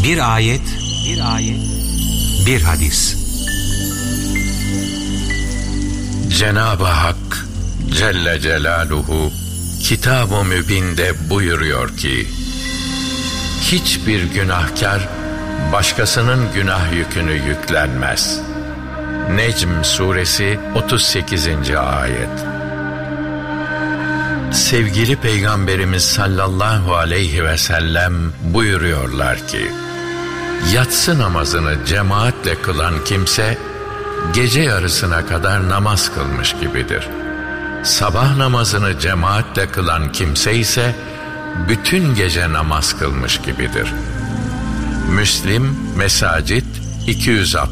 Bir ayet, bir hadis. Cenab-ı Hak Celle Celaluhu Kitab-ı Mübin'de buyuruyor ki, hiçbir günahkar başkasının günah yükünü yüklenmez. Necm suresi 38. ayet. Sevgili Peygamberimiz sallallahu aleyhi ve sellem buyuruyorlar ki, yatsı namazını cemaatle kılan kimse gece yarısına kadar namaz kılmış gibidir. Sabah namazını cemaatle kılan kimse ise bütün gece namaz kılmış gibidir. Müslim Mesacit 260.